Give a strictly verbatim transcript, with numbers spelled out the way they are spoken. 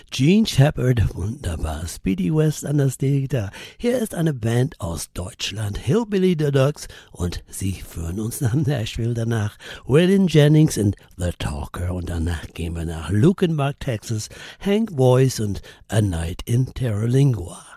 Gene Shepard, wunderbar. Speedy West an der Gitarre. Hier ist eine Band aus Deutschland, Hillbilly Deluxe, und sie führen uns nach Nashville. Danach Waylon Jennings und The Talker, und danach gehen wir nach Lukenbach, Texas, Hank Voice und A Night in Terralingua.